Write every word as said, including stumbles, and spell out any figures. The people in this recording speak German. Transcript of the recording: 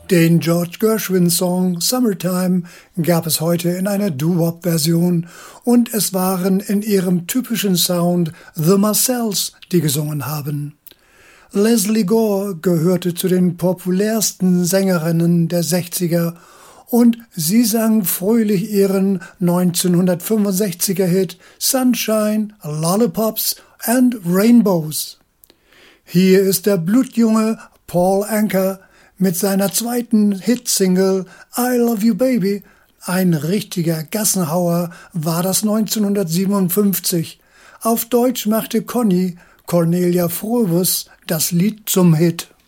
Den George Gershwin-Song Summertime gab es heute in einer Doo-Wop-Version und es waren in ihrem typischen Sound The Marcells, die gesungen haben. Lesley Gore gehörte zu den populärsten Sängerinnen der sechziger und sie sang fröhlich ihren neunzehnhundertfünfundsechziger Hit Sunshine, Lollipops and Rainbows. Hier ist der blutjunge Paul Anka mit seiner zweiten Hitsingle I Love You Baby. Ein richtiger Gassenhauer war das neunzehnhundertsiebenundfünfzig. Auf Deutsch machte Conny Cornelia Froebus das Lied zum Hit.